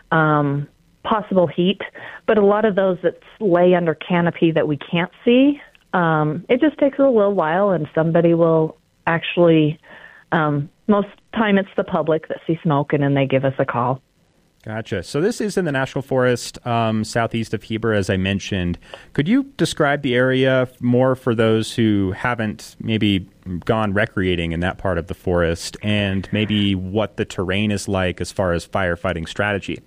possible heat. But a lot of those that lay under canopy that we can't see, it just takes a little while, and somebody will actually, most time it's the public that see smoke, and then they give us a call. Gotcha. So this is in the National Forest southeast of Heber, as I mentioned. Could you describe the area more for those who haven't maybe gone recreating in that part of the forest, and maybe what the terrain is like as far as firefighting strategy?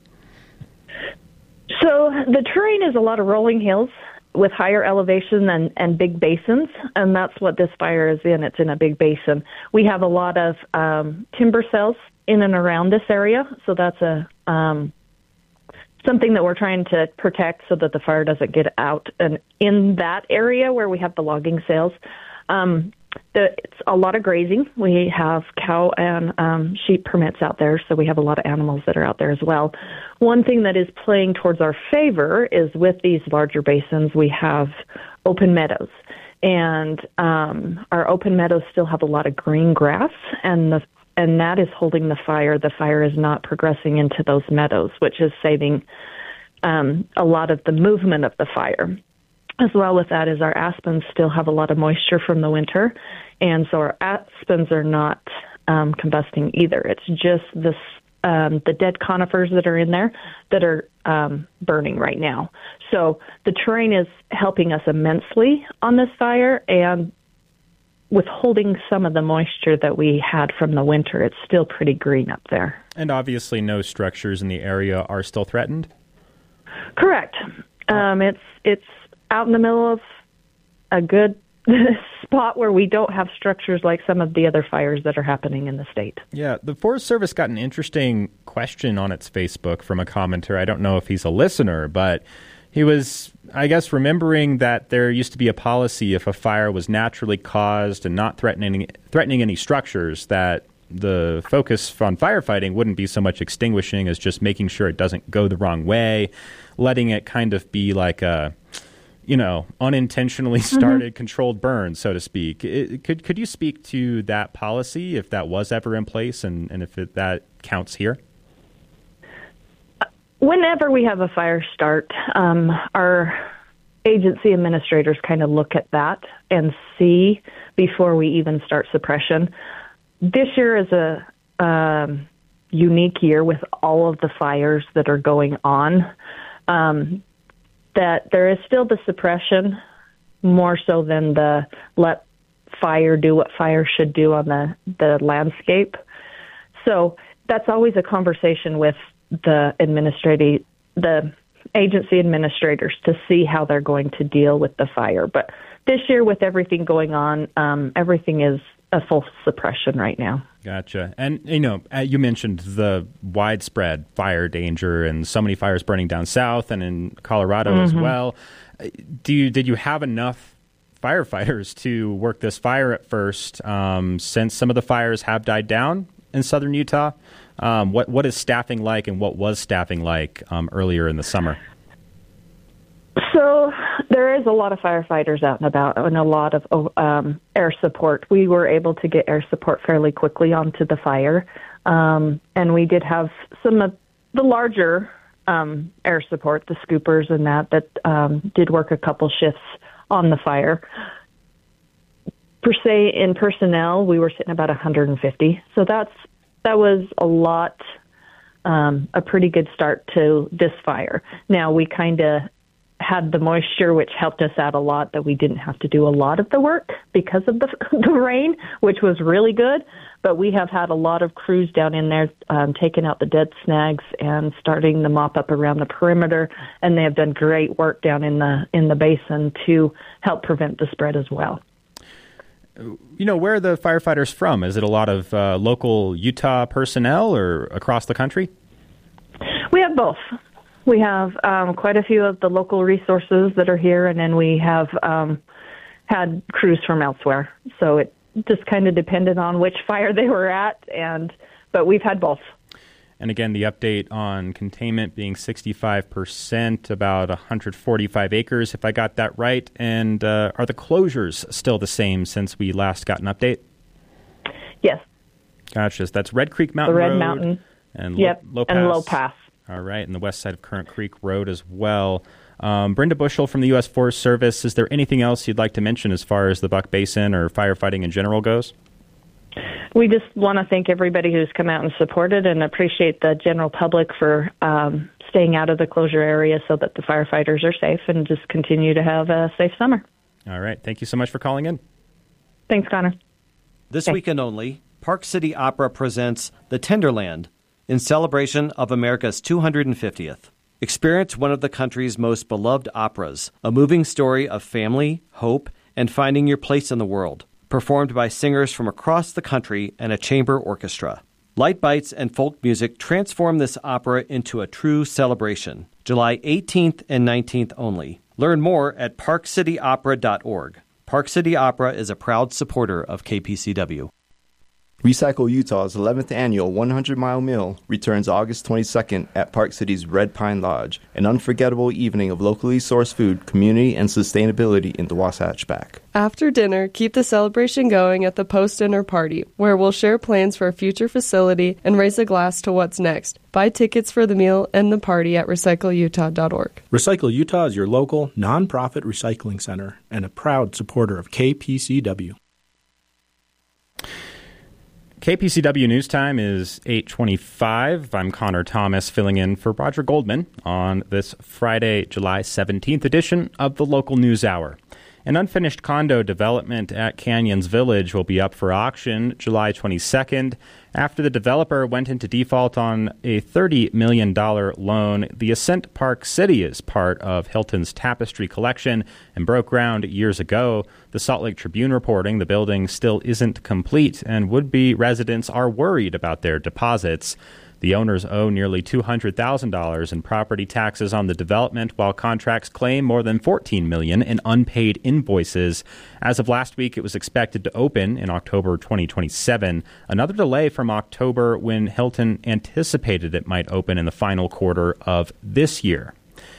So the terrain is a lot of rolling hills with higher elevation and big basins, and that's what this fire is in. It's in a big basin. We have a lot of timber cells in and around this area, so that's a something that we're trying to protect so that the fire doesn't get out. And in that area where we have the logging sales, it's a lot of grazing. We have cow and sheep permits out there, so we have a lot of animals that are out there as well. One thing that is playing towards our favor is with these larger basins, we have open meadows. And our open meadows still have a lot of green grass, and that is holding the fire. The fire is not progressing into those meadows, which is saving a lot of the movement of the fire. As well with that is our aspens still have a lot of moisture from the winter, and so our aspens are not combusting either. It's just the dead conifers that are in there that are burning right now. So the terrain is helping us immensely on this fire, and withholding some of the moisture that we had from the winter. It's still pretty green up there. And obviously no structures in the area are still threatened? Correct. It's out in the middle of a good spot where we don't have structures like some of the other fires that are happening in the state. Yeah, the Forest Service got an interesting question on its Facebook from a commenter. I don't know if he's a listener, but he was, I guess, remembering that there used to be a policy if a fire was naturally caused and not threatening any structures, that the focus on firefighting wouldn't be so much extinguishing as just making sure it doesn't go the wrong way, letting it kind of be like a, unintentionally started controlled burn, so to speak. Could you speak to that policy, if that was ever in place, and if that counts here? Whenever we have a fire start, our agency administrators kind of look at that and see before we even start suppression. This year is a unique year with all of the fires that are going on, that there is still the suppression more so than the let fire do what fire should do on the landscape. So that's always a conversation with the agency administrators to see how they're going to deal with the fire. But this year, with everything going on, everything is a full suppression right now. Gotcha. And, you mentioned the widespread fire danger and so many fires burning down south and in Colorado as well. Did you have enough firefighters to work this fire at first, since some of the fires have died down in southern Utah? What is staffing like, and what was staffing like earlier in the summer? So there is a lot of firefighters out and about, and a lot of air support. We were able to get air support fairly quickly onto the fire, and we did have some of the larger air support, the scoopers and that did work a couple shifts on the fire. Per se, in personnel, we were sitting about 150. So that was a lot, a pretty good start to this fire. Now, we kind of had the moisture, which helped us out a lot, that we didn't have to do a lot of the work because of the rain, which was really good. But we have had a lot of crews down in there taking out the dead snags and starting the mop up around the perimeter, and they have done great work down in the basin to help prevent the spread as well. Where are the firefighters from? Is it a lot of local Utah personnel or across the country? We have both. We have quite a few of the local resources that are here, and then we have had crews from elsewhere. So it just kind of depended on which fire they were at, but we've had both. And again, the update on containment being 65%, about 145 acres, if I got that right. And are the closures still the same since we last got an update? Yes. Gotcha. That's Red Creek Mountain Road. Road. The Red Mountain. And yep. Low Pass. And Low Pass. All right, and the west side of Currant Creek Road as well. Brenda Bushel from the U.S. Forest Service, is there anything else you'd like to mention as far as the Buck Basin or firefighting in general goes? We just want to thank everybody who's come out and supported and appreciate the general public for staying out of the closure area so that the firefighters are safe and just continue to have a safe summer. All right. Thank you so much for calling in. Thanks, Connor. This weekend only, Park City Opera presents The Tenderland in celebration of America's 250th. Experience one of the country's most beloved operas, a moving story of family, hope, and finding your place in the world, performed by singers from across the country and a chamber orchestra. Light bites and folk music transform this opera into a true celebration. July 18th and 19th only. Learn more at parkcityopera.org. Park City Opera is a proud supporter of KPCW. Recycle Utah's 11th annual 100-mile meal returns August 22nd at Park City's Red Pine Lodge, an unforgettable evening of locally sourced food, community, and sustainability in the Wasatch Back. After dinner, keep the celebration going at the post-dinner party, where we'll share plans for a future facility and raise a glass to what's next. Buy tickets for the meal and the party at recycleutah.org. Recycle Utah is your local, nonprofit recycling center and a proud supporter of KPCW. KPCW News Time is 8:25. I'm Connor Thomas filling in for Roger Goldman on this Friday, July 17th edition of the Local News Hour. An unfinished condo development at Canyons Village will be up for auction July 22nd. After the developer went into default on a $30 million loan, the Ascent Park City is part of Hilton's Tapestry collection and broke ground years ago. The Salt Lake Tribune reporting the building still isn't complete and would-be residents are worried about their deposits. The owners owe nearly $200,000 in property taxes on the development, while contracts claim more than $14 million in unpaid invoices. As of last week, it was expected to open in October 2027, another delay from October when Hilton anticipated it might open in the final quarter of this year.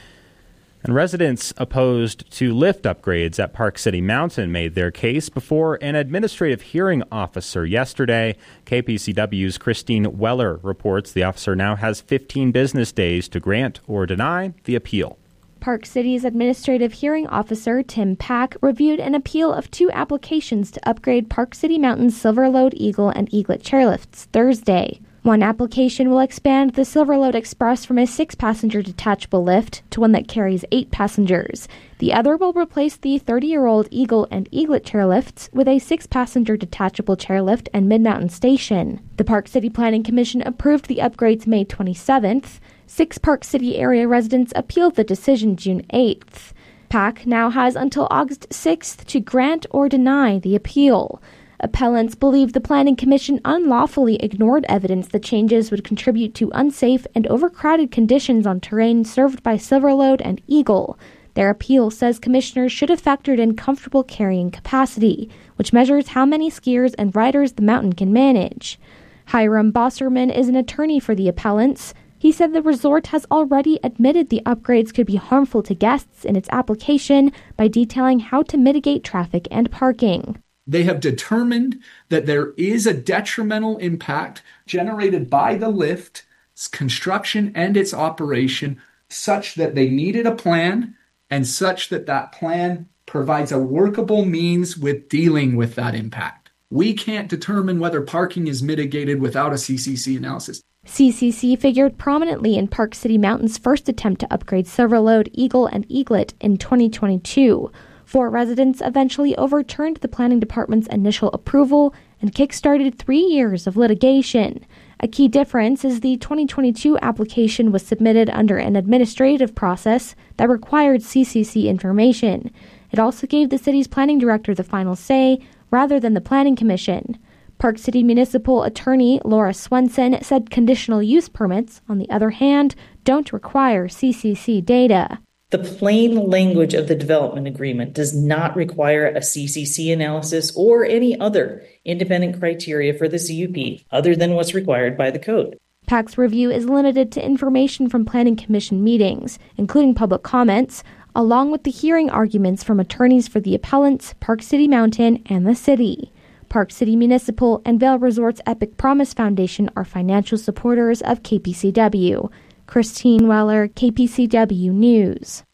And residents opposed to lift upgrades at Park City Mountain made their case before an administrative hearing officer yesterday. KPCW's Christine Weller reports the officer now has 15 business days to grant or deny the appeal. Park City's administrative hearing officer, Tim Pack, reviewed an appeal of 2 applications to upgrade Park City Mountain's Silverlode, Eagle, and Eaglet chairlifts Thursday. One application will expand the Silverlode Express from a 6-passenger detachable lift to one that carries 8 passengers. The other will replace the 30-year-old Eagle and Eaglet chairlifts with a 6-passenger detachable chairlift and mid-mountain station. The Park City Planning Commission approved the upgrades May 27th. 6 Park City area residents appealed the decision June 8th. PAC now has until August 6th to grant or deny the appeal. Appellants believe the Planning Commission unlawfully ignored evidence the changes would contribute to unsafe and overcrowded conditions on terrain served by Silverlode and Eagle. Their appeal says commissioners should have factored in comfortable carrying capacity, which measures how many skiers and riders the mountain can manage. Hiram Bosserman is an attorney for the appellants. He said the resort has already admitted the upgrades could be harmful to guests in its application by detailing how to mitigate traffic and parking. They have determined that there is a detrimental impact generated by the lift's construction and its operation such that they needed a plan and such that that plan provides a workable means with dealing with that impact. We can't determine whether parking is mitigated without a CCC analysis. CCC figured prominently in Park City Mountain's first attempt to upgrade Silverlode, Eagle, and Eaglet in 2022. 4 residents eventually overturned the planning department's initial approval and kickstarted 3 years of litigation. A key difference is the 2022 application was submitted under an administrative process that required CCC information. It also gave the city's planning director the final say, rather than the planning commission. Park City Municipal Attorney Laura Swenson said conditional use permits, on the other hand, don't require CCC data. The plain language of the development agreement does not require a CCC analysis or any other independent criteria for the CUP other than what's required by the code. PAC's review is limited to information from Planning Commission meetings, including public comments, along with the hearing arguments from attorneys for the appellants, Park City Mountain, and the city. Park City Municipal and Vail Resorts Epic Promise Foundation are financial supporters of KPCW. Christine Weller, KPCW News.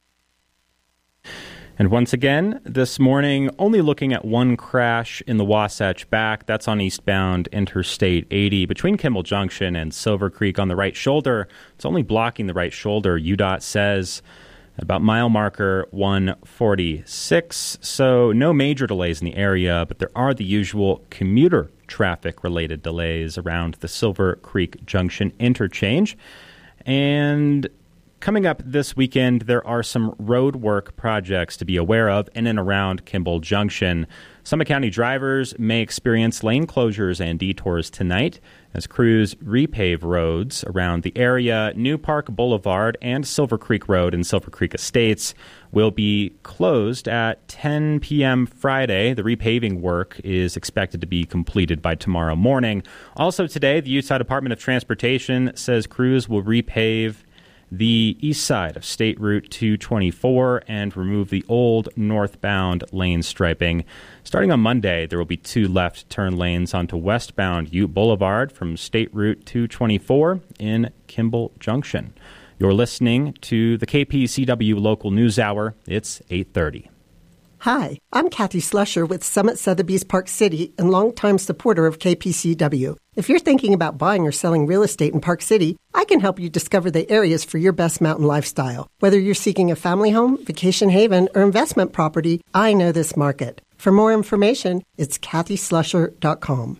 And once again, this morning, only looking at one crash in the Wasatch Back. That's on eastbound Interstate 80 between Kimball Junction and Silver Creek on the right shoulder. It's only blocking the right shoulder, UDOT says, at about mile marker 146. So no major delays in the area, but there are the usual commuter traffic-related delays around the Silver Creek Junction interchange. And coming up this weekend, there are some road work projects to be aware of in and around Kimball Junction. Summit County drivers may experience lane closures and detours tonight as crews repave roads around the area. New Park Boulevard and Silver Creek Road in Silver Creek Estates will be closed at 10 p.m. Friday. The repaving work is expected to be completed by tomorrow morning. Also today, the Utah Department of Transportation says crews will repave the east side of State Route 224 and remove the old northbound lane striping. Starting on Monday, there will be 2 left turn lanes onto westbound Ute Boulevard from State Route 224 in Kimball Junction. You're listening to the KPCW Local News Hour. It's 8:30. Hi, I'm Kathy Slusher with Summit Sotheby's Park City and longtime supporter of KPCW. If you're thinking about buying or selling real estate in Park City, I can help you discover the areas for your best mountain lifestyle. Whether you're seeking a family home, vacation haven, or investment property, I know this market. For more information, it's kathyslusher.com.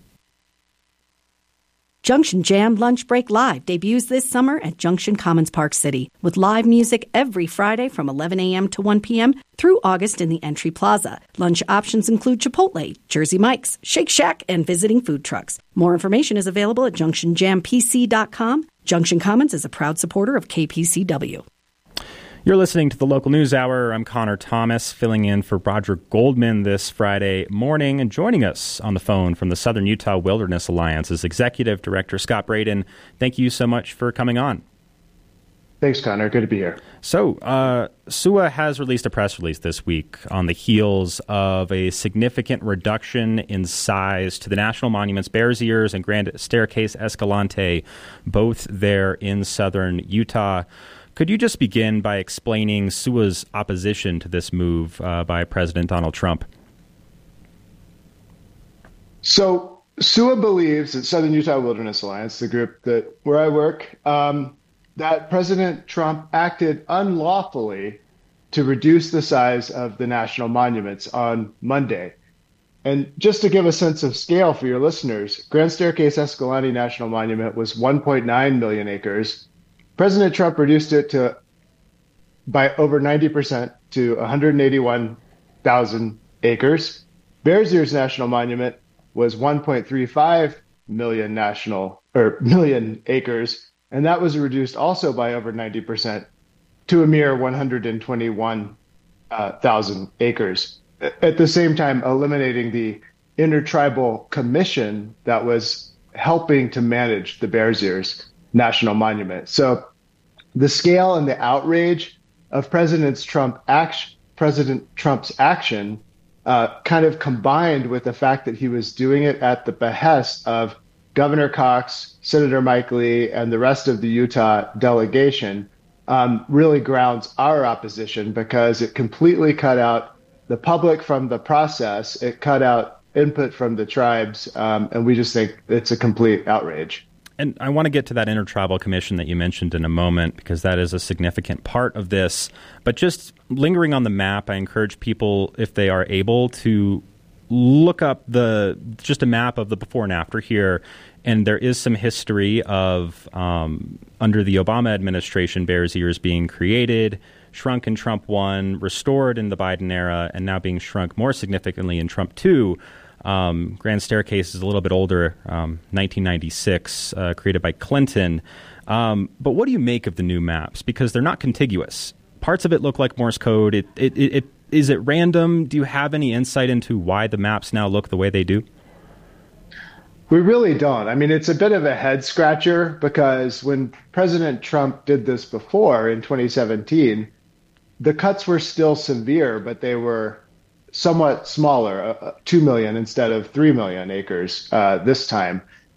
Junction Jam Lunch Break Live debuts this summer at Junction Commons Park City with live music every Friday from 11 a.m. to 1 p.m. through August in the Entry Plaza. Lunch options include Chipotle, Jersey Mike's, Shake Shack, and visiting food trucks. More information is available at junctionjampc.com. Junction Commons is a proud supporter of KPCW. You're listening to the Local News Hour. I'm Connor Thomas, filling in for Roger Goldman this Friday morning. And joining us on the phone from the Southern Utah Wilderness Alliance is Executive Director Scott Braden. Thank you so much for coming on. Thanks, Connor. Good to be here. So, SUWA has released a press release this week on the heels of a significant reduction in size to the national monuments Bears Ears and Grand Staircase Escalante, both there in southern Utah. Could you just begin by explaining SUWA's opposition to this move by President Donald Trump? So SUWA believes that Southern Utah Wilderness Alliance, the group where I work, that President Trump acted unlawfully to reduce the size of the national monuments on Monday. And just to give a sense of scale for your listeners, Grand Staircase Escalante National Monument was 1.9 million acres. President Trump reduced it by over 90% to 181,000 acres. Bears Ears National Monument was 1.35 million acres, and that was reduced also by over 90% to a mere 121,000 acres. At the same time, eliminating the Intertribal Commission that was helping to manage the Bears Ears National Monument. So the scale and the outrage of President Trump's action kind of combined with the fact that he was doing it at the behest of Governor Cox, Senator Mike Lee, and the rest of the Utah delegation really grounds our opposition because it completely cut out the public from the process. It cut out input from the tribes, and we just think it's a complete outrage. And I want to get to that Intertribal Commission that you mentioned in a moment because that is a significant part of this. But just lingering on the map, I encourage people, if they are able, to look up just a map of the before and after here. And there is some history of, under the Obama administration, Bears Ears being created, shrunk in Trump 1, restored in the Biden era, and now being shrunk more significantly in Trump 2. Grand Staircase is a little bit older, 1996, created by Clinton. But what do you make of the new maps? Because they're not contiguous. Parts of it look like Morse code. Is it random? Do you have any insight into why the maps now look the way they do? We really don't. I mean, it's a bit of a head scratcher because when President Trump did this before in 2017, the cuts were still severe, but they were somewhat smaller, 2 million instead of 3 million acres this time.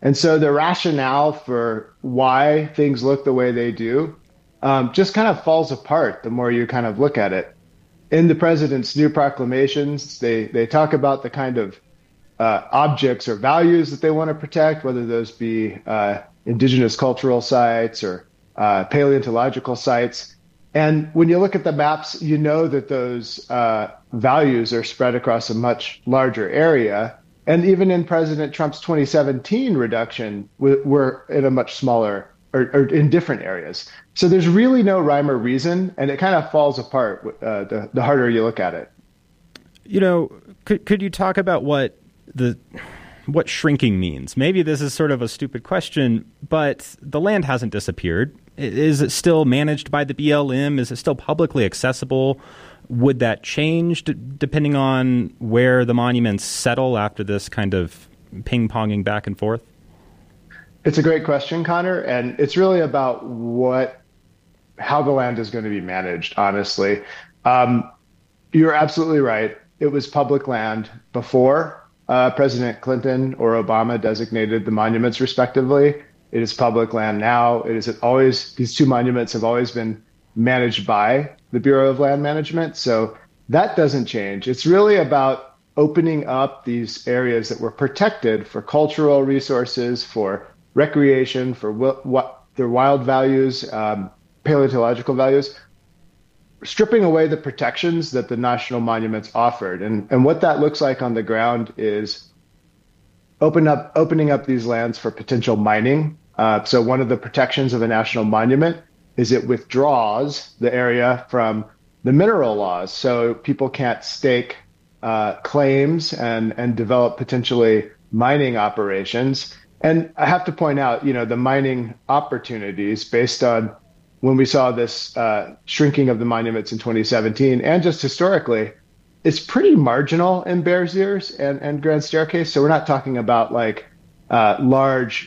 And so the rationale for why things look the way they do just kind of falls apart the more you kind of look at it. In the president's new proclamations, they talk about the kind of objects or values that they want to protect, whether those be indigenous cultural sites or paleontological sites. And when you look at the maps, you know that those values are spread across a much larger area. And even in President Trump's 2017 reduction, we're in a much smaller or in different areas. So there's really no rhyme or reason, and it kind of falls apart the harder you look at it. You know, could you talk about what shrinking means? Maybe this is sort of a stupid question, but the land hasn't disappeared. Is it still managed by the BLM? Is it still publicly accessible? Would that change depending on where the monuments settle after this kind of ping-ponging back and forth? It's a great question, Connor, and it's really about how the land is going to be managed, honestly. You're absolutely right. It was public land before President Clinton or Obama designated the monuments respectively. It is public land now. These two monuments have always been managed by the Bureau of Land Management. So that doesn't change. It's really about opening up these areas that were protected for cultural resources, for recreation, for what their wild values, paleontological values, stripping away the protections that the national monuments offered. And what that looks like on the ground is opening up these lands for potential mining. So one of the protections of a national monument is it withdraws the area from the mineral laws. So people can't stake claims and develop potentially mining operations. And I have to point out, the mining opportunities based on when we saw this shrinking of the monuments in 2017 and just historically, it's pretty marginal in Bears Ears and Grand Staircase. So we're not talking about like large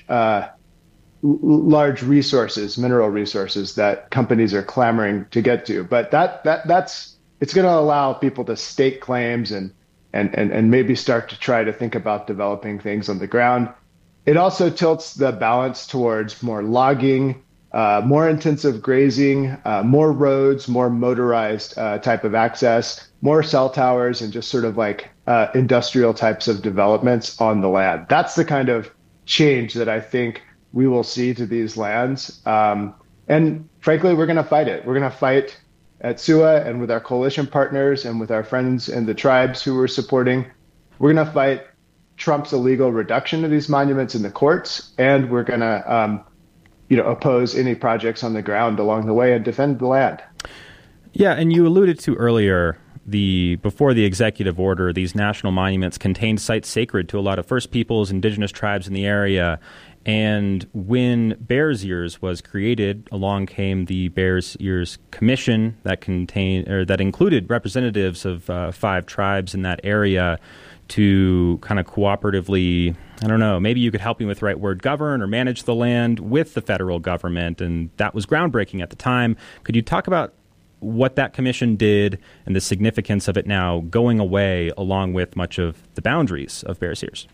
resources, mineral resources that companies are clamoring to get to. But it's going to allow people to stake claims and maybe start to try to think about developing things on the ground. It also tilts the balance towards more logging, more intensive grazing, more roads, more motorized type of access, more cell towers, and just sort of like industrial types of developments on the land. That's the kind of change that I think we will see to these lands. And frankly, we're going to fight it. We're going to fight at SUA and with our coalition partners and with our friends and the tribes who we're supporting. We're going to fight Trump's illegal reduction of these monuments in the courts, and we're going to oppose any projects on the ground along the way and defend the land. Yeah, and you alluded to earlier, before the executive order, these national monuments contained sites sacred to a lot of First Peoples, indigenous tribes in the area. And when Bears Ears was created, along came the Bears Ears Commission that included representatives of 5 tribes in that area to kind of cooperatively, I don't know, maybe you could help me with the right word, govern or manage the land with the federal government. And that was groundbreaking at the time. Could you talk about what that commission did and the significance of it now going away along with much of the boundaries of Bears Ears?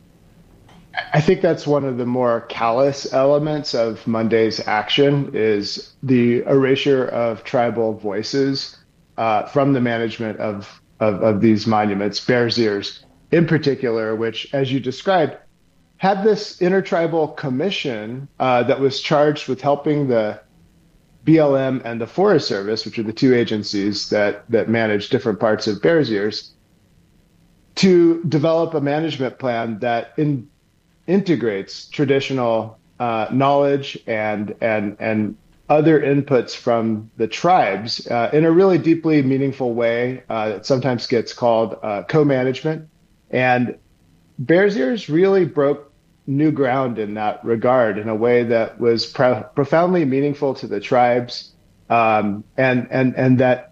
I think that's one of the more callous elements of Monday's action is the erasure of tribal voices from the management of these monuments, Bears Ears in particular, which, as you described, had this intertribal commission that was charged with helping the BLM and the Forest Service, which are the 2 agencies that manage different parts of Bears Ears, to develop a management plan that integrates traditional knowledge and other inputs from the tribes in a really deeply meaningful way that sometimes gets called co-management. And Bears Ears really broke new ground in that regard in a way that was profoundly meaningful to the tribes, and that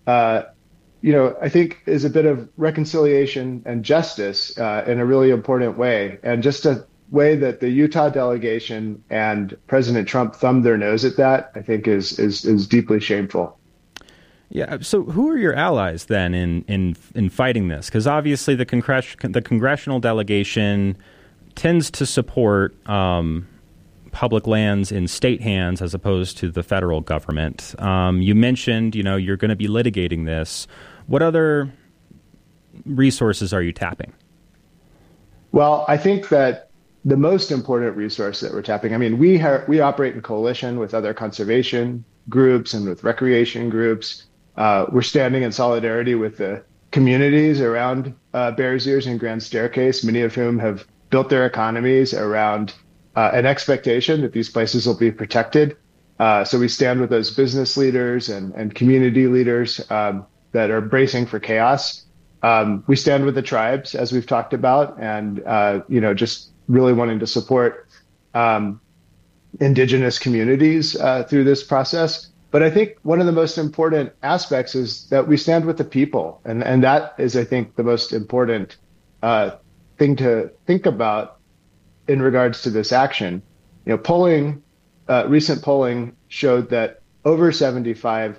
I think is a bit of reconciliation and justice in a really important way, and just a way that the Utah delegation and President Trump thumbed their nose at that, I think is deeply shameful. Yeah. So who are your allies then in fighting this? Because obviously the congressional delegation tends to support public lands in state hands as opposed to the federal government. You mentioned, you're going to be litigating this. What other resources are you tapping? Well, I think that the most important resource that we're tapping, we operate in coalition with other conservation groups and with recreation groups. We're standing in solidarity with the communities around Bears Ears and Grand Staircase, many of whom have built their economies around an expectation that these places will be protected. So we stand with those business leaders and community leaders that are bracing for chaos. We stand with the tribes, as we've talked about, and just really wanting to support indigenous communities through this process. But I think one of the most important aspects is that we stand with the people. And that is, I think, the most important thing to think about in regards to this action. Recent polling showed that over 70%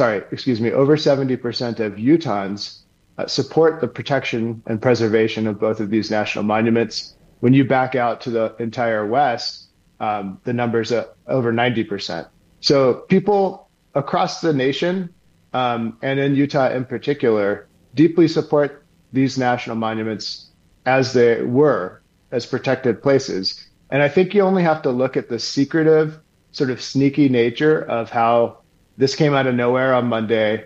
of Utahns support the protection and preservation of both of these national monuments. When you back out to the entire West, the numbers are over 90%. So people across the nation, and in Utah in particular, deeply support these national monuments as they were, as protected places. And I think you only have to look at the secretive, sort of sneaky nature of how this came out of nowhere on Monday.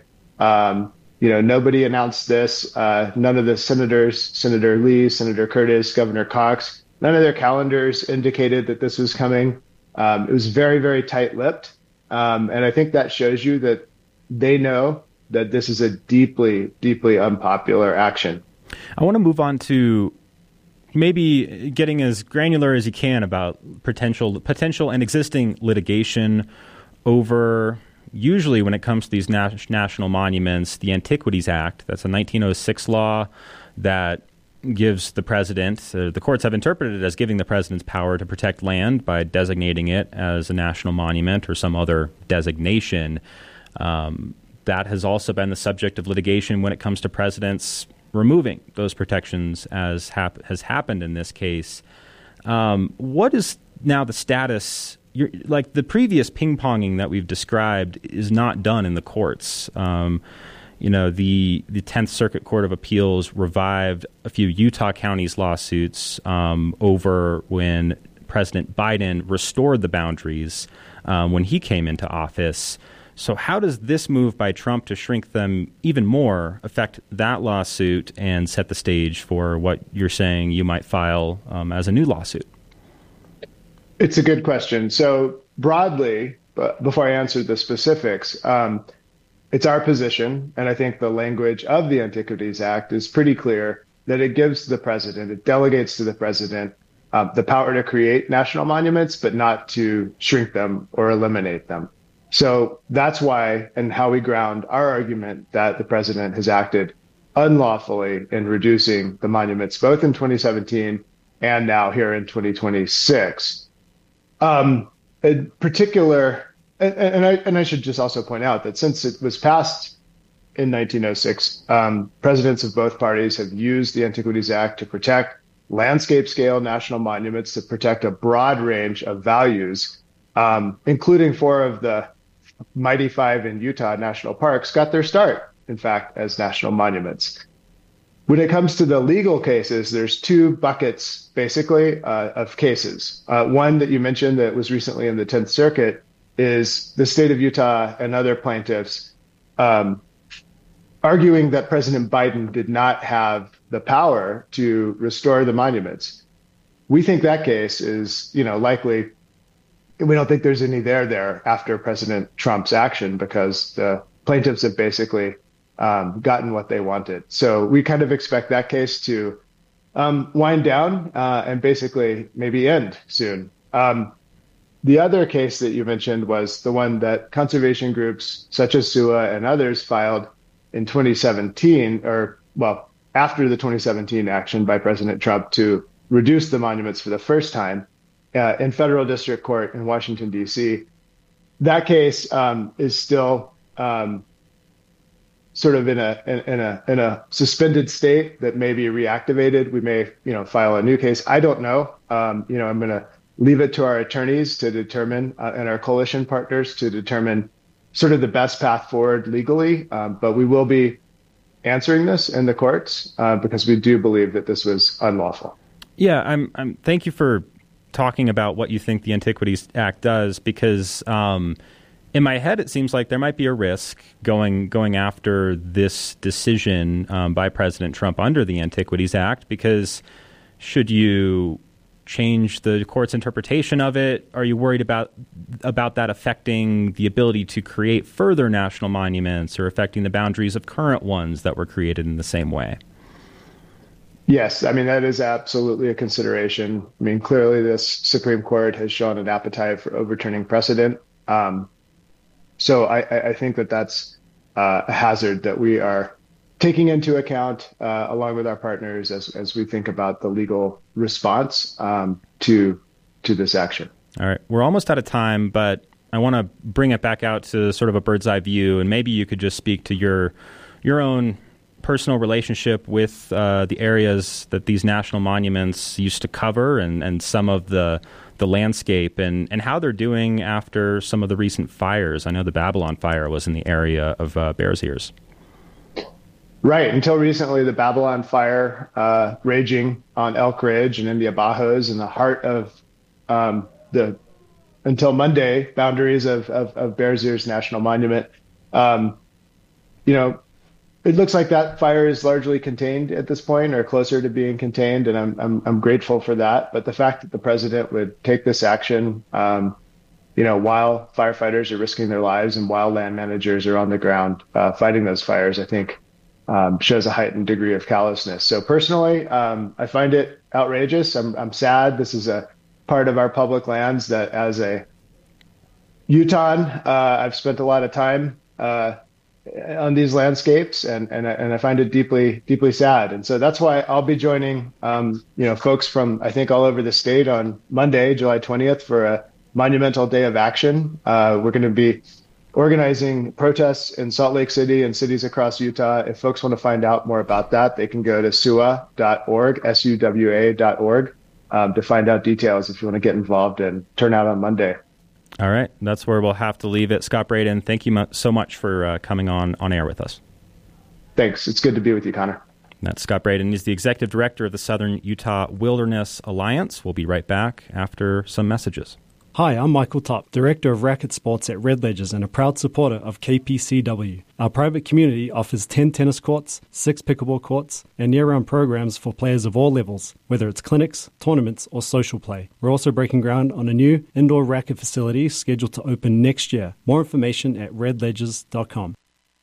Nobody announced this. None of the senators, Senator Lee, Senator Curtis, Governor Cox, none of their calendars indicated that this was coming. It was very, very tight-lipped. And I think that shows you that they know that this is a deeply, deeply unpopular action. I want to move on to maybe getting as granular as you can about potential and existing litigation over, usually when it comes to these national monuments, the Antiquities Act. That's a 1906 law that gives the president, the courts have interpreted it as giving the president's power to protect land by designating it as a national monument or some other designation. That has also been the subject of litigation when it comes to presidents removing those protections, as has happened in this case. What is now the status? Like the previous ping-ponging that we've described is not done in the courts. The 10th Circuit Court of Appeals revived a few Utah counties lawsuits over when President Biden restored the boundaries when he came into office. So how does this move by Trump to shrink them even more affect that lawsuit and set the stage for what you're saying you might file as a new lawsuit? It's a good question. So broadly, but before I answer the specifics, it's our position, and I think the language of the Antiquities Act is pretty clear, that it gives the president, it delegates to the president the power to create national monuments, but not to shrink them or eliminate them. So that's why and how we ground our argument that the president has acted unlawfully in reducing the monuments, both in 2017 and now here in 2026. In particular, and I should just also point out that since it was passed in 1906, presidents of both parties have used the Antiquities Act to protect landscape scale national monuments, to protect a broad range of values, including 4 of the mighty 5 in Utah national parks got their start, in fact, as national monuments. When it comes to the legal cases, there's 2 buckets, basically, of cases. One that you mentioned that was recently in the 10th Circuit is the state of Utah and other plaintiffs arguing that President Biden did not have the power to restore the monuments. We think that case is, likely. We don't think there's any there after President Trump's action, because the plaintiffs have basically gotten what they wanted. So we kind of expect that case to wind down and basically maybe end soon. The other case that you mentioned was the one that conservation groups such as SUA and others filed in 2017, after the 2017 action by President Trump to reduce the monuments for the first time in federal district court in Washington, D.C. That case is still sort of in a suspended state that may be reactivated. We may, file a new case. I don't know. I'm going to leave it to our attorneys to determine, and our coalition partners to determine sort of the best path forward legally. But we will be answering this in the courts because we do believe that this was unlawful. Yeah, I'm. Thank you for talking about what you think the Antiquities Act does, because in my head it seems like there might be a risk going after this decision by President Trump under the Antiquities Act, because should you change the court's interpretation of it, are you worried about that affecting the ability to create further national monuments or affecting the boundaries of current ones that were created in the same way? Yes, I mean, that is absolutely a consideration. I mean, clearly this Supreme Court has shown an appetite for overturning precedent. So I think that that's a hazard that we are taking into account along with our partners as we think about the legal response to this action. All right. We're almost out of time, but I want to bring it back out to sort of a bird's eye view, and maybe you could just speak to your own personal relationship with the areas that these national monuments used to cover and some of the landscape and how they're doing after some of the recent fires. I know the Babylon fire was in the area of Bears Ears. Right. Until recently, the Babylon fire raging on Elk Ridge and India Bajos in the heart of until Monday, boundaries of Bears Ears National Monument. It looks like that fire is largely contained at this point, or closer to being contained, and I'm grateful for that. But the fact that the president would take this action, while firefighters are risking their lives and while land managers are on the ground fighting those fires, I think shows a heightened degree of callousness. So personally, I find it outrageous. I'm sad. This is a part of our public lands that, as a Utahn, I've spent a lot of time on these landscapes, and I find it deeply, deeply sad. And so that's why I'll be joining, folks from, I think, all over the state on Monday, July 20th, for a monumental day of action. We're going to be organizing protests in Salt Lake City and cities across Utah. If folks want to find out more about that, they can go to SUWA.org, SUWA.org, to find out details if you want to get involved and turn out on Monday. All right. That's where we'll have to leave it. Scott Braden, thank you so much for coming on air with us. Thanks. It's good to be with you, Connor. That's Scott Braden. He's the executive director of the Southern Utah Wilderness Alliance. We'll be right back after some messages. Hi, I'm Michael Topp, Director of Racket Sports at Red Ledgers and a proud supporter of KPCW. Our private community offers 10 tennis courts, 6 pickleball courts, and year-round programs for players of all levels, whether it's clinics, tournaments, or social play. We're also breaking ground on a new indoor racket facility scheduled to open next year. More information at redledgers.com.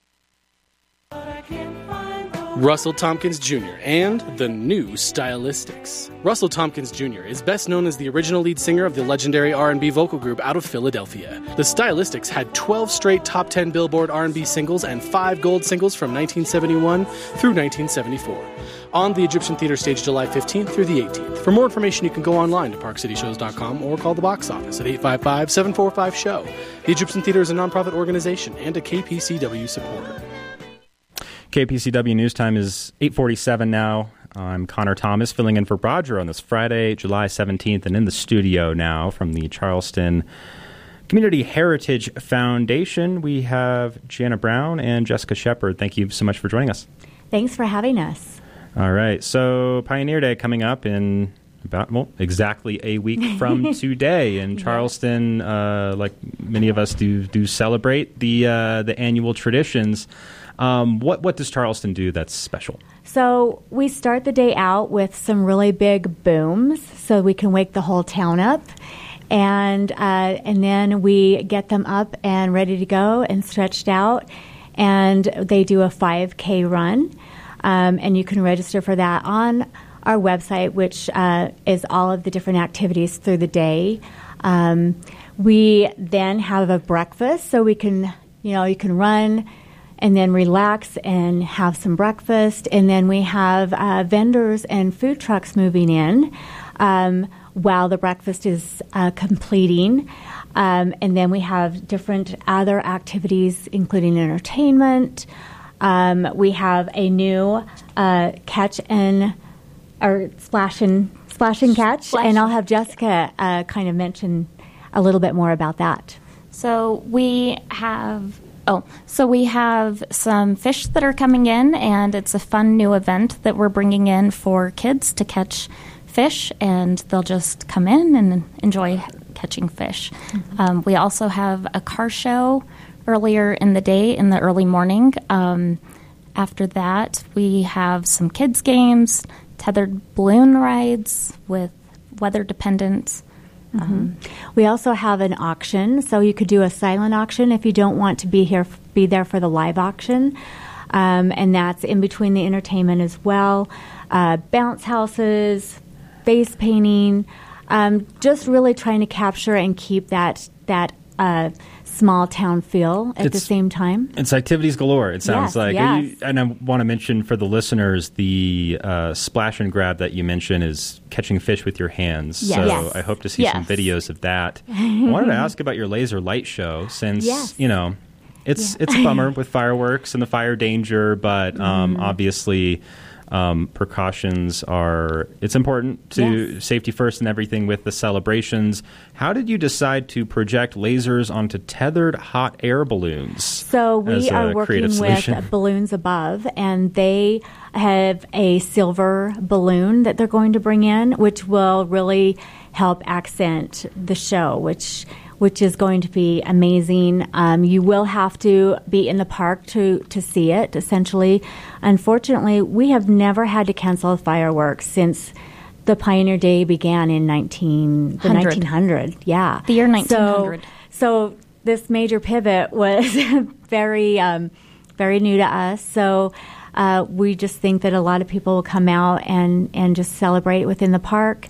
Russell Tompkins Jr. and the new Stylistics. Russell Tompkins Jr. is best known as the original lead singer of the legendary R&B vocal group out of Philadelphia. The Stylistics had 12 straight top 10 Billboard R&B singles and 5 gold singles from 1971 through 1974. On the Egyptian Theater stage July 15th through the 18th. For more information, you can go online to parkcityshows.com or call the box office at 855-745-SHOW. The Egyptian Theater is a nonprofit organization and a KPCW supporter. KPCW News Time is 8:47 now. I'm Connor Thomas, filling in for Roger on this Friday, July 17th, and in the studio now from the Charleston Community Heritage Foundation, we have Jana Brown and Jessica Shepard. Thank you so much for joining us. Thanks for having us. All right, so Pioneer Day coming up in exactly a week from today in Charleston. Like many of us do celebrate the annual traditions. What does Charleston do that's special? So we start the day out with some really big booms so we can wake the whole town up. And then we get them up and ready to go and stretched out. And they do a 5K run. And you can register for that on our website, which is all of the different activities through the day. We then have a breakfast so we can, you can run and then relax and have some breakfast. And then we have vendors and food trucks moving in while the breakfast is completing. And then we have different other activities, including entertainment. We have a new catch and or splash and catch, and I'll have Jessica kind of mention a little bit more about that. So we have some fish that are coming in, and it's a fun new event that we're bringing in for kids to catch fish, and they'll just come in and enjoy catching fish. Mm-hmm. We also have a car show earlier in the day, in the early morning. After that, we have some kids' games, tethered balloon rides with weather dependent. Mm-hmm. We also have an auction, so you could do a silent auction if you don't want to be there for the live auction, and that's in between the entertainment as well. Bounce houses, face painting, just really trying to capture and keep that small town feel at the same time. It's activities galore, it sounds like. Yes. And I want to mention for the listeners, the splash and grab that you mentioned is catching fish with your hands. Yes. So Yes. I hope to see some videos of that. I wanted to ask about your laser light show since, it's a bummer with fireworks and the fire danger, but obviously precautions it's important to safety first and everything with the celebrations. How did you decide to project lasers onto tethered hot air balloons? So we are working with Balloons Above, and they have a silver balloon that they're going to bring in, which will really help accent the show, which is going to be amazing. You will have to be in the park to see it, essentially. Unfortunately, we have never had to cancel fireworks since the Pioneer Day began in 1900. Yeah. The year 1900. So this major pivot was very, very new to us. So we just think that a lot of people will come out and just celebrate within the park.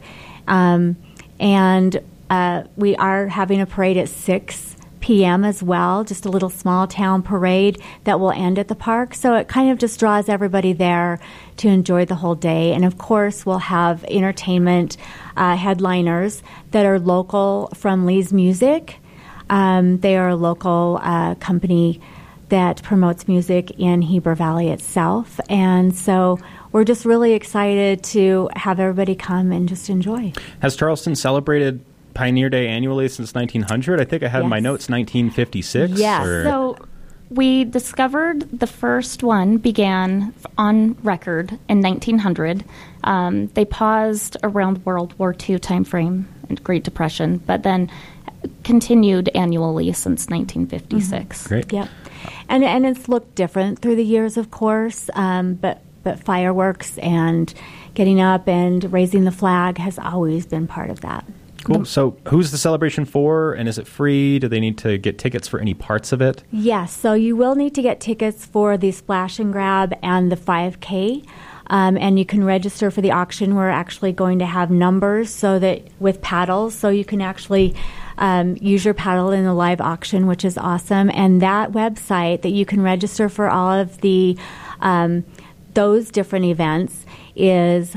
We are having a parade at 6 p.m. as well, just a little small town parade that will end at the park. So it kind of just draws everybody there to enjoy the whole day. And of course, we'll have entertainment headliners that are local from Lee's Music. They are a local company that promotes music in Heber Valley itself. And so we're just really excited to have everybody come and just enjoy. Has Charleston celebrated Pioneer Day annually since 1900? I think I had in my notes 1956. Yes. So we discovered the first one began on record in 1900. They paused around World War II timeframe and Great Depression, but then continued annually since 1956. Great. Yep. And it's looked different through the years, of course, but fireworks and getting up and raising the flag has always been part of that. Cool. So who's the celebration for, and is it free? Do they need to get tickets for any parts of it? Yes. So you will need to get tickets for the Splash and Grab and the 5K. And you can register for the auction. We're actually going to have numbers so that with paddles, so you can actually use your paddle in the live auction, which is awesome. And that website that you can register for all of the those different events is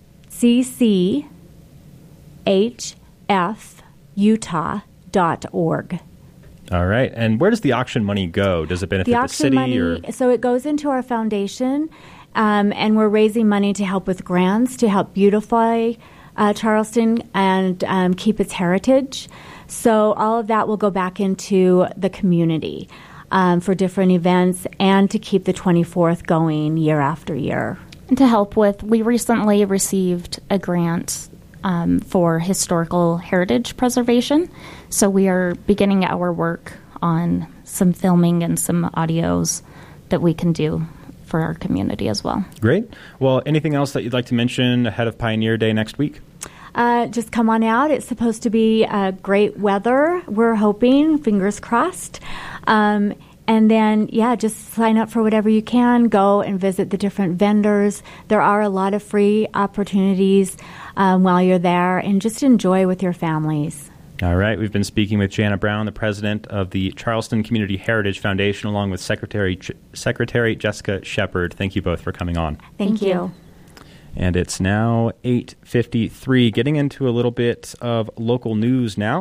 cchfutah.org. All right. And where does the auction money go? Does it benefit the city? So it goes into our foundation, and we're raising money to help with grants to help beautify Charleston and keep its heritage. So all of that will go back into the community for different events and to keep the 24th going year after year. And to help with, we recently received a grant for historical heritage preservation. So we are beginning our work on some filming and some audios that we can do for our community as well. Great. Well, anything else that you'd like to mention ahead of Pioneer Day next week? Just come on out. It's supposed to be great weather. We're hoping, fingers crossed. And then, just sign up for whatever you can. Go and visit the different vendors. There are a lot of free opportunities while you're there, and just enjoy with your families. All right. We've been speaking with Jana Brown, the president of the Charleston Community Heritage Foundation, along with Secretary Jessica Shepard. Thank you both for coming on. Thank you. And it's now 8:53. Getting into a little bit of local news now.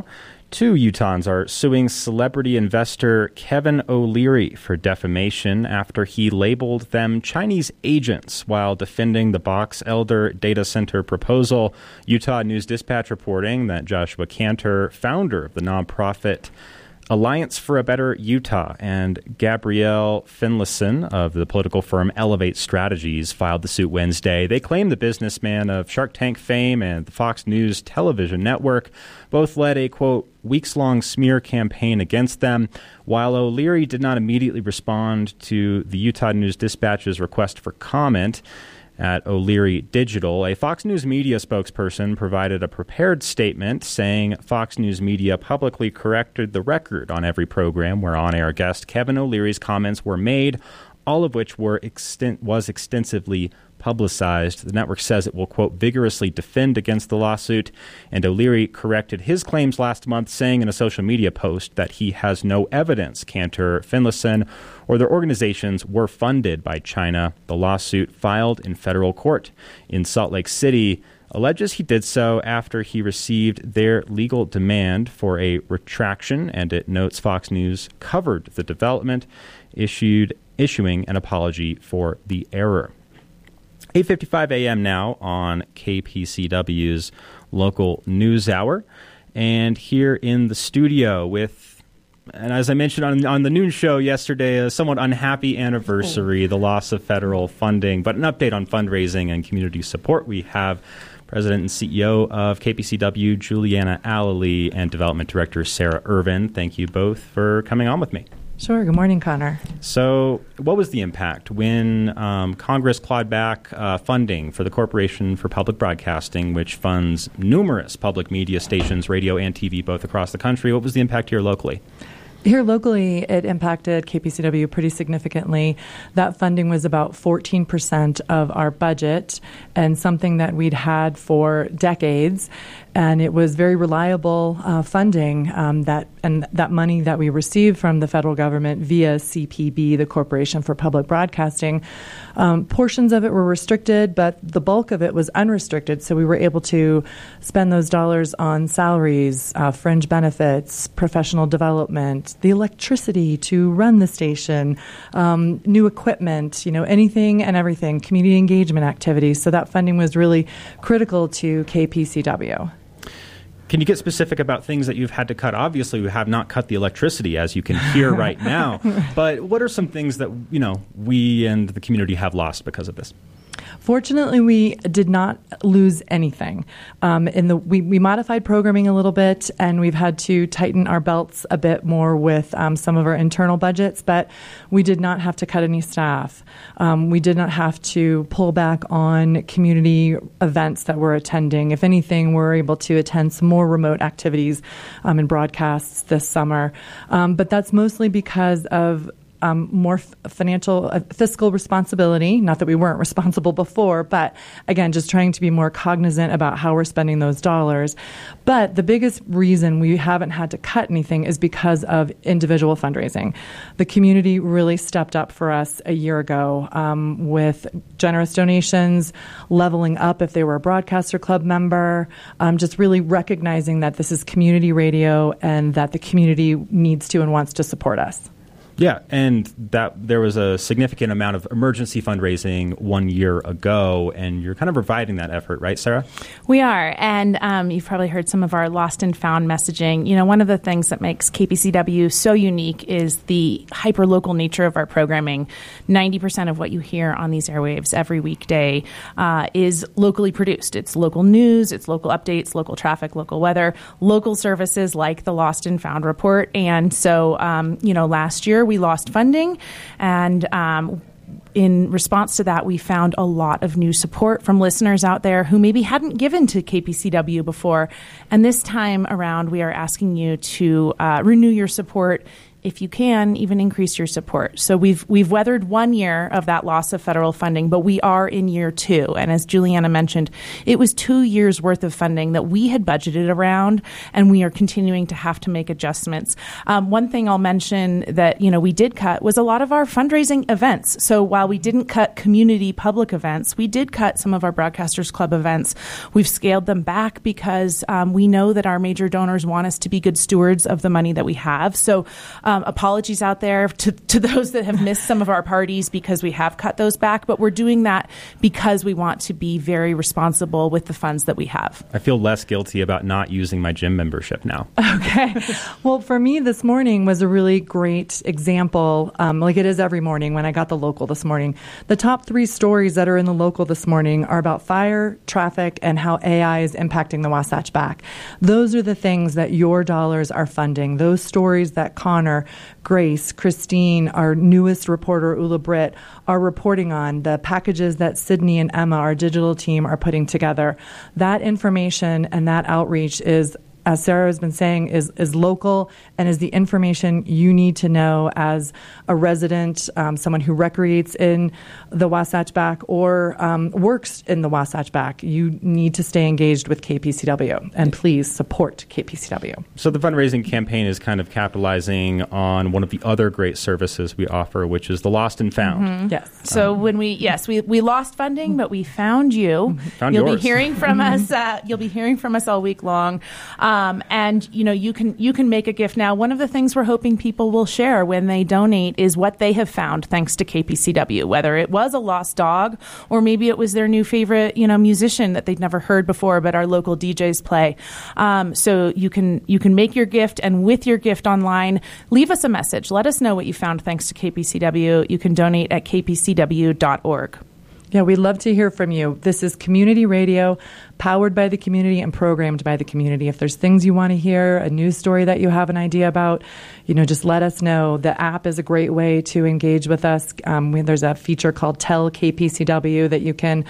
Two Utahns are suing celebrity investor Kevin O'Leary for defamation after he labeled them Chinese agents while defending the Box Elder data center proposal. Utah News Dispatch reporting that Joshua Cantor, founder of the nonprofit Alliance for a Better Utah, and Gabrielle Finlayson of the political firm Elevate Strategies filed the suit Wednesday. They claim the businessman of Shark Tank fame and the Fox News television network both led a, quote, weeks-long smear campaign against them. While O'Leary did not immediately respond to the Utah News Dispatch's request for comment at O'Leary Digital, a Fox News Media spokesperson provided a prepared statement saying Fox News Media publicly corrected the record on every program where on-air guest Kevin O'Leary's comments were made, all of which was extensively publicized. The network says it will, quote, vigorously defend against the lawsuit, and O'Leary corrected his claims last month, saying in a social media post that he has no evidence Cantor, Finlayson, or their organizations were funded by China. The lawsuit, filed in federal court in Salt Lake City, alleges he did so after he received their legal demand for a retraction, and it notes Fox News covered the development, issuing an apology for the error. 8:55 a.m. now on KPCW's local news hour. And here in the studio with, and as I mentioned on the noon show yesterday, a somewhat unhappy anniversary, the loss of federal funding, but an update on fundraising and community support. We have President and CEO of KPCW, Juliana Allely, and Development Director, Sarah Irvin. Thank you both for coming on with me. Sure. Good morning, Connor. So what was the impact when Congress clawed back funding for the Corporation for Public Broadcasting, which funds numerous public media stations, radio and TV, both across the country? What was the impact here locally? Here locally, it impacted KPCW pretty significantly. That funding was about 14% of our budget and something that we'd had for decades. And it was very reliable funding that money that we received from the federal government via CPB, the Corporation for Public Broadcasting. Portions of it were restricted, but the bulk of it was unrestricted. So we were able to spend those dollars on salaries, fringe benefits, professional development, the electricity to run the station, new equipment, anything and everything, community engagement activities. So that funding was really critical to KPCW. Can you get specific about things that you've had to cut? Obviously, we have not cut the electricity, as you can hear right now. But what are some things that, we and the community have lost because of this? Fortunately, we did not lose anything. We modified programming a little bit, and we've had to tighten our belts a bit more with some of our internal budgets, but we did not have to cut any staff. We did not have to pull back on community events that we're attending. If anything, we're able to attend some more remote activities and broadcasts this summer. But that's mostly because of more fiscal responsibility. Not that we weren't responsible before, but again, just trying to be more cognizant about how we're spending those dollars. But the biggest reason we haven't had to cut anything is because of individual fundraising. The community really stepped up for us a year ago with generous donations, leveling up if they were a Broadcaster Club member, just really recognizing that this is community radio and that the community needs to and wants to support us. Yeah, and that there was a significant amount of emergency fundraising 1 year ago, and you're kind of reviving that effort, right, Sarah? We are, and you've probably heard some of our lost and found messaging. One of the things that makes KPCW so unique is the hyper-local nature of our programming. 90% of what you hear on these airwaves every weekday is locally produced. It's local news, it's local updates, local traffic, local weather, local services like the Lost and Found Report. And so, last year, we lost funding, and in response to that, we found a lot of new support from listeners out there who maybe hadn't given to KPCW before. And this time around, we are asking you to renew your support if you can, even increase your support. So we've weathered 1 year of that loss of federal funding, but we are in year 2. And as Juliana mentioned, it was 2 years worth of funding that we had budgeted around, and we are continuing to have to make adjustments. One thing I'll mention that, we did cut was a lot of our fundraising events. So while we didn't cut community public events, we did cut some of our Broadcasters Club events. We've scaled them back because we know that our major donors want us to be good stewards of the money that we have. So apologies out there to those that have missed some of our parties because we have cut those back, but we're doing that because we want to be very responsible with the funds that we have. I feel less guilty about not using my gym membership now. Okay. Well, for me, this morning was a really great example, like it is every morning when I got the local this morning. The top 3 stories that are in the local this morning are about fire, traffic, and how AI is impacting the Wasatch Back. Those are the things that your dollars are funding. Those stories that Connor, Grace, Christine, our newest reporter, Ula Britt, are reporting on, the packages that Sydney and Emma, our digital team, are putting together. That information and that outreach is, as Sarah has been saying, is local and is the information you need to know as a resident, someone who recreates in the Wasatch Back or works in the Wasatch Back. You need to stay engaged with KPCW, and please support KPCW. So the fundraising campaign is kind of capitalizing on one of the other great services we offer, which is the Lost and Found. Mm-hmm. Yes. So when we lost funding, but we found you. You'll be hearing from us. You'll be hearing from us all week long. And you can make a gift now. One of the things we're hoping people will share when they donate is what they have found thanks to KPCW, whether it was a lost dog or maybe it was their new favorite, musician that they'd never heard before, but our local DJs play. So you can make your gift, and with your gift online, leave us a message. Let us know what you found thanks to KPCW. You can donate at kpcw.org. Yeah, we'd love to hear from you. This is community radio, powered by the community and programmed by the community. If there's things you want to hear, a news story that you have an idea about, just let us know. The app is a great way to engage with us. There's a feature called Tell KPCW that you can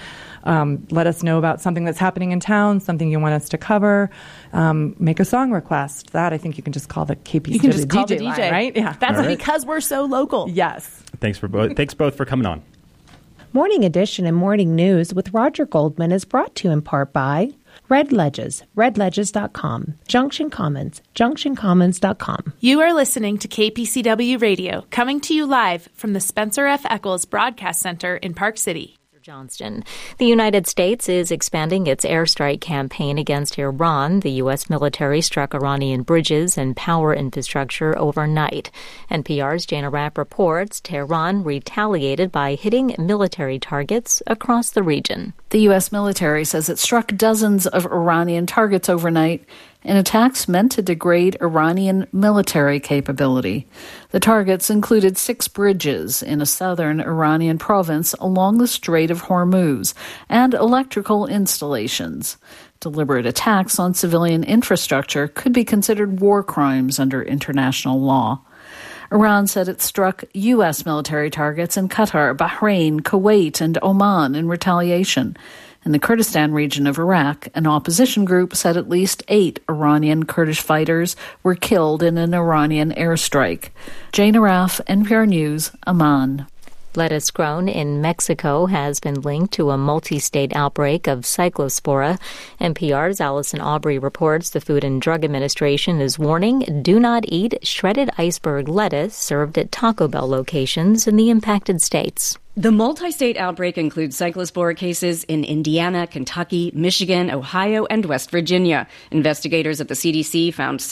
let us know about something that's happening in town, something you want us to cover, make a song request. That I think you can just call the KPCW You can just call the DJ, line, right? Yeah, that's right. Because we're so local. Yes. Thanks both for coming on. Morning Edition and Morning News with Roger Goldman is brought to you in part by Red Ledges, redledges.com, Junction Commons, junctioncommons.com. You are listening to KPCW Radio, coming to you live from the Spencer F. Eccles Broadcast Center in Park City. Johnston. The United States is expanding its airstrike campaign against Iran. The U.S. military struck Iranian bridges and power infrastructure overnight. NPR's Jana Rapp reports Tehran retaliated by hitting military targets across the region. The U.S. military says it struck dozens of Iranian targets overnight in attacks meant to degrade Iranian military capability. The targets included 6 bridges in a southern Iranian province along the Strait of Hormuz and electrical installations. Deliberate attacks on civilian infrastructure could be considered war crimes under international law. Iran said it struck U.S. military targets in Qatar, Bahrain, Kuwait, and Oman in retaliation. In the Kurdistan region of Iraq, an opposition group said at least 8 Iranian Kurdish fighters were killed in an Iranian airstrike. Jane Araf, NPR News, Amman. Lettuce grown in Mexico has been linked to a multi-state outbreak of cyclospora. NPR's Allison Aubrey reports the Food and Drug Administration is warning do not eat shredded iceberg lettuce served at Taco Bell locations in the impacted states. The multi-state outbreak includes cyclospora cases in Indiana, Kentucky, Michigan, Ohio, and West Virginia. Investigators at the CDC found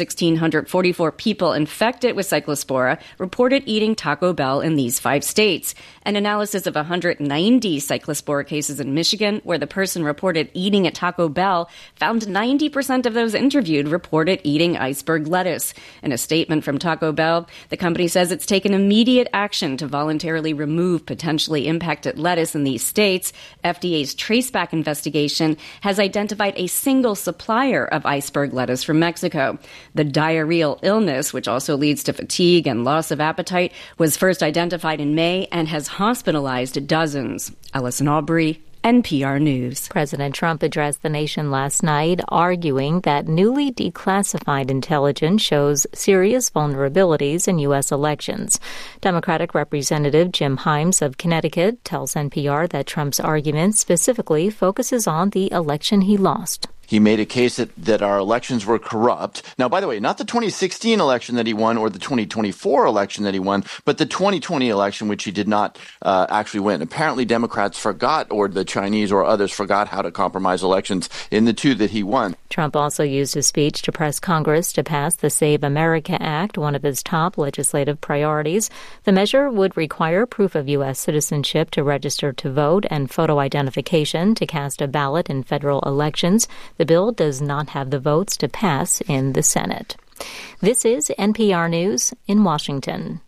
1,644 people infected with cyclospora reported eating Taco Bell in these 5 states. An analysis of 190 cyclospora cases in Michigan, where the person reported eating at Taco Bell, found 90% of those interviewed reported eating iceberg lettuce. In a statement from Taco Bell, the company says it's taken immediate action to voluntarily remove potentially impacted lettuce in these states. FDA's Traceback investigation has identified a single supplier of iceberg lettuce from Mexico. The diarrheal illness, which also leads to fatigue and loss of appetite, was first identified in May and has hospitalized dozens. Allison Aubrey, NPR News. President Trump addressed the nation last night, arguing that newly declassified intelligence shows serious vulnerabilities in U.S. elections. Democratic Representative Jim Himes of Connecticut tells NPR that Trump's argument specifically focuses on the election he lost. He made a case that our elections were corrupt. Now, by the way, not the 2016 election that he won or the 2024 election that he won, but the 2020 election, which he did not actually win. Apparently, Democrats forgot, or the Chinese or others forgot how to compromise elections in the two that he won. Trump also used his speech to press Congress to pass the Save America Act, one of his top legislative priorities. The measure would require proof of U.S. citizenship to register to vote and photo identification to cast a ballot in federal elections. The bill does not have the votes to pass in the Senate. This is NPR News in Washington.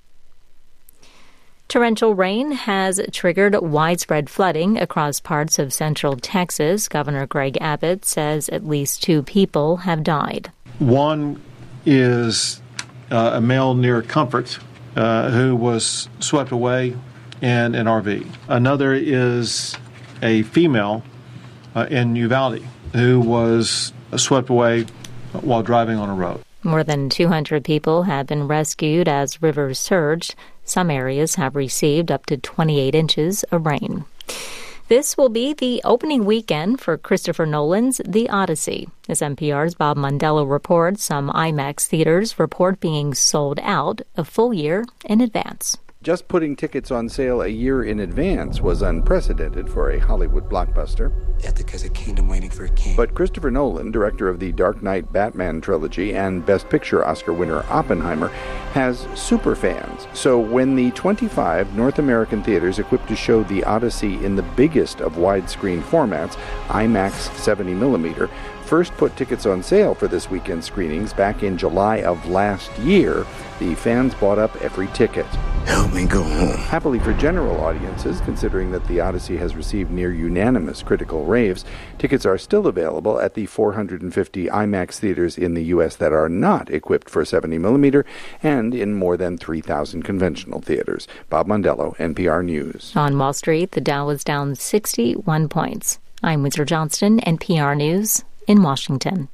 Torrential rain has triggered widespread flooding across parts of central Texas. Governor Greg Abbott says at least 2 people have died. One is a male near Comfort who was swept away in an RV. Another is a female in Uvalde who was swept away while driving on a road. More than 200 people have been rescued as rivers surged. Some areas have received up to 28 inches of rain. This will be the opening weekend for Christopher Nolan's The Odyssey. As NPR's Bob Mondello reports, some IMAX theaters report being sold out a full year in advance. Just putting tickets on sale a year in advance was unprecedented for a Hollywood blockbuster. Ithaca's a kingdom waiting for a king. But Christopher Nolan, director of the Dark Knight Batman trilogy and Best Picture Oscar winner Oppenheimer, has superfans. So when the 25 North American theaters equipped to show The Odyssey in the biggest of widescreen formats, IMAX 70mm, first put tickets on sale for this weekend's screenings back in July of last year, the fans bought up every ticket. Help me go home. Happily for general audiences, considering that The Odyssey has received near unanimous critical raves, tickets are still available at the 450 IMAX theaters in the U.S. that are not equipped for 70mm and in more than 3,000 conventional theaters. Bob Mondello, NPR News. On Wall Street, the Dow was down 61 points. I'm Windsor Johnston, NPR News in Washington.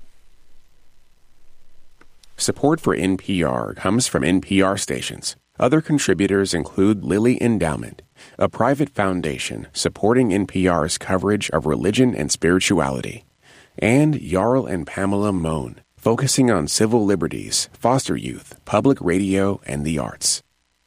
Support for NPR comes from NPR stations. Other contributors include Lilly Endowment, a private foundation supporting NPR's coverage of religion and spirituality, and Jarl and Pamela Mohn, focusing on civil liberties, foster youth, public radio, and the arts.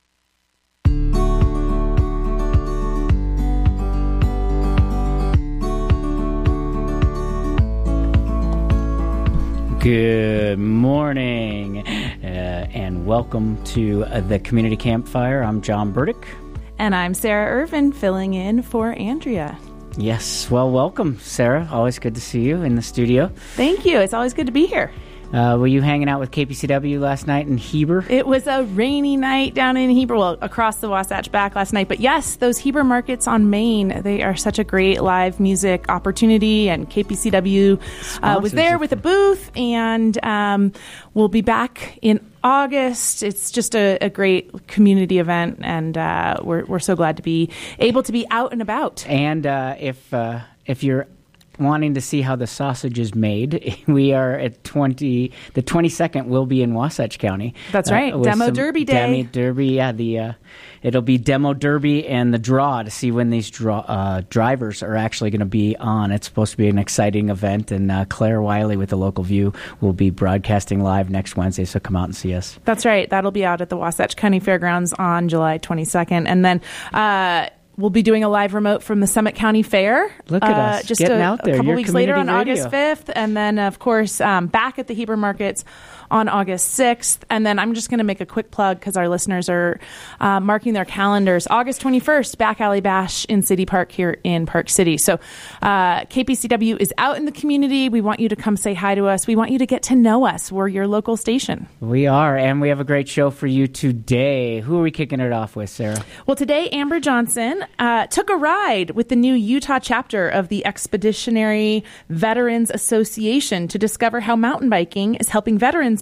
Good morning, and welcome to the Community Campfire. I'm John Burdick. And I'm Sarah Irvin, filling in for Andrea. Yes, well, welcome, Sarah. Always good to see you in the studio. Thank you. It's always good to be here. Were you hanging out with KPCW last night in Heber? It was a rainy night down in Heber, well, across the Wasatch Back last night. But yes, those Heber markets on Main, they are such a great live music opportunity. And KPCW was there with a booth, and we'll be back in August. It's just a great community event, and we're so glad to be able to be out and about. And if you're wanting to see how the sausage is made, we are at the 22nd will be in Wasatch County. That's right. Demo Derby Day. Demo Derby, yeah. It'll be Demo Derby and the draw to see when these drivers are actually going to be on. It's supposed to be an exciting event, and Claire Wiley with the Local View will be broadcasting live next Wednesday, so come out and see us. That's right. That'll be out at the Wasatch County Fairgrounds on July 22nd. And then we'll be doing a live remote from the Summit County Fair. Look at us, just getting out there. A couple Your weeks later on radio. August 5th. And then, of course, back at the Heber Markets on August 6th. And then I'm just going to make a quick plug because our listeners are marking their calendars. August 21st, Back Alley Bash in City Park here in Park City. So KPCW is out in the community. We want you to come say hi to us. We want you to get to know us. We're your local station. We are, and we have a great show for you today. Who are we kicking it off with, Sarah? Well, today, Amber Johnson took a ride with the new Utah chapter of the Expeditionary Veterans Association to discover how mountain biking is helping veterans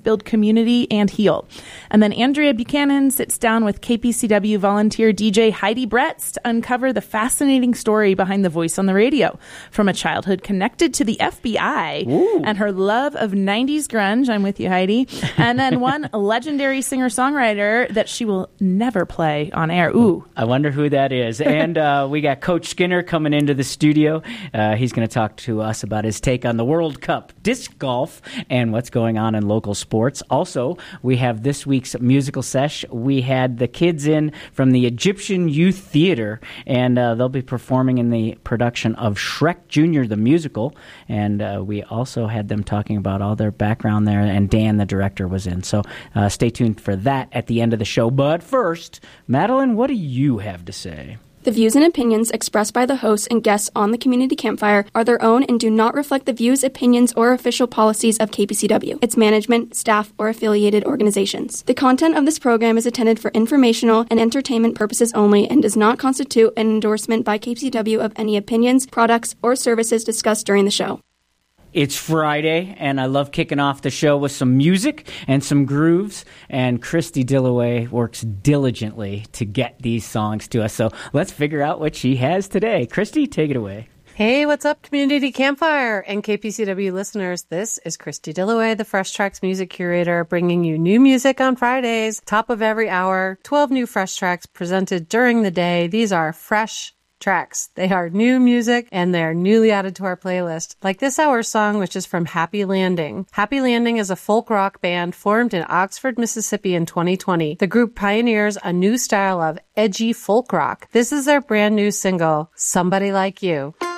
build community and heal. And then Andrea Buchanan sits down with KPCW volunteer DJ Heidi Bretz to uncover the fascinating story behind the voice on the radio, from a childhood connected to the FBI and her love of 90s grunge. I'm with you, Heidi. And then one legendary singer-songwriter that she will never play on air. Ooh. I wonder who that is. And we got Coach Skinner coming into the studio. He's going to talk to us about his take on the World Cup disc golf and what's going on in local sports. Also, we have this week's musical sesh. We had the kids in from the Egyptian Youth Theater, and they'll be performing in the production of Shrek Jr. the musical. And we also had them talking about all their background there, and Dan, the director, was in. So stay tuned for that at the end of the show. But first, Madeline, what do you have to say? The views and opinions expressed by the hosts and guests on the Community Campfire are their own and do not reflect the views, opinions, or official policies of KPCW, its management, staff, or affiliated organizations. The content of this program is intended for informational and entertainment purposes only and does not constitute an endorsement by KPCW of any opinions, products, or services discussed during the show. It's Friday, and I love kicking off the show with some music and some grooves, and Christy Dillaway works diligently to get these songs to us. So let's figure out what she has today. Christy, take it away. Hey, what's up, Community Campfire and KPCW listeners? This is Christy Dillaway, the Fresh Tracks music curator, bringing you new music on Fridays, top of every hour, 12 new Fresh Tracks presented during the day. These are fresh tracks. They are new music and they're newly added to our playlist. Like this hour's song, which is from Happy Landing. Happy Landing is a folk rock band formed in Oxford, Mississippi in 2020. The group pioneers a new style of edgy folk rock. This is their brand new single, Somebody Like You.